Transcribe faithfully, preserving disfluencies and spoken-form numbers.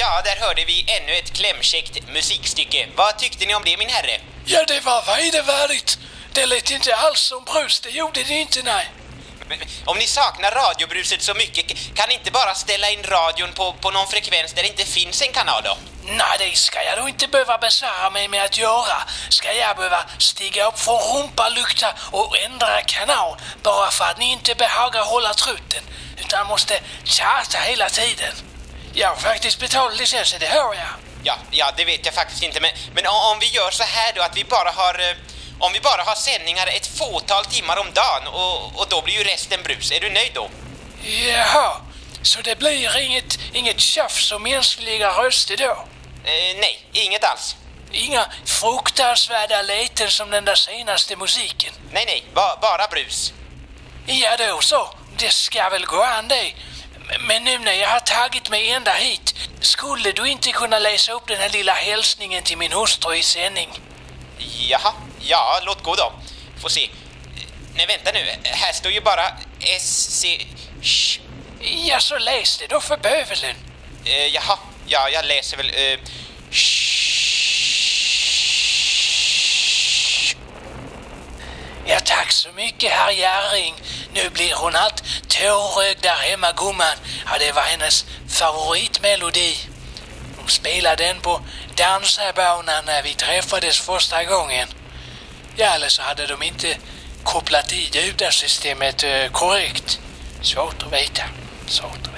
Ja, där hörde vi ännu ett klämkäckt musikstycke. Vad tyckte ni om det, min herre? Ja, det var vedervärdigt. Det lät inte alls som brus, det gjorde det inte, nej. Om ni saknar radiobruset så mycket, kan ni inte bara ställa in radion på, på någon frekvens där det inte finns en kanal då? Nej, det ska jag då inte behöva besvära mig med att göra. Ska jag behöva stiga upp från rumpalykta och ändra kanal bara för att ni inte behagar hålla truten, utan måste tjata hela tiden? Jag har faktiskt betalat licensen, det hör jag. Ja, ja, det vet jag faktiskt inte, men, men om vi gör så här då att vi bara har... Om vi bara har sändningar ett fåtal timmar om dagen och, och då blir ju resten brus. Är du nöjd då? Jaha, så det blir inget, inget tjafs och mänskliga röster då? Eh, nej, inget alls. Inga fruktansvärda läten som den där senaste musiken? Nej, nej, ba, bara brus. Ja då så, det ska väl gå an det. Men nu när jag har tagit mig ända hit, skulle du inte kunna läsa upp den här lilla hälsningen till min hustru i sändning? Jaha, ja, låt gå då. Får se. Nej, vänta nu. Här står ju bara S C... Sh. Ja, så läs det då för bövelen. Eh, jaha, ja, jag läser väl... Eh, ja, tack så mycket, herr Järring. Nu blir hon allt tårögd där hemma, gumman. Ja, det var hennes favoritmelodi. Hon spelade den på dansarbanan när vi träffades första gången. Ja, eller så hade de inte kopplat i ljudsystemet eh, korrekt. Svårt att veta. Svårt.